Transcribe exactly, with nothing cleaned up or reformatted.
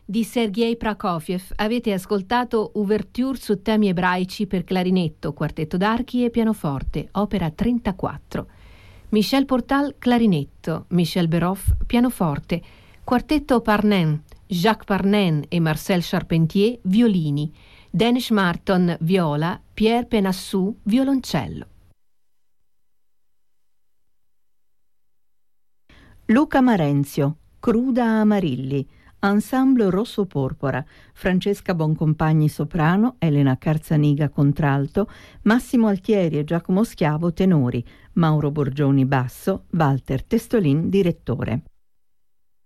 di Sergei Prokofiev. Avete ascoltato Ouverture su temi ebraici per clarinetto, quartetto d'archi e pianoforte, opera trentaquattro. Michel Portal, clarinetto, Michel Beroff, pianoforte, quartetto Parnen, Jacques Parnen e Marcel Charpentier, violini, Danish Marton, viola, Pierre Penassou, violoncello. Luca Marenzio, Cruda Amarilli, Ensemble Rosso Porpora, Francesca Boncompagni soprano, Elena Carzaniga contralto, Massimo Altieri e Giacomo Schiavo tenori, Mauro Borgioni basso, Walter Testolin direttore.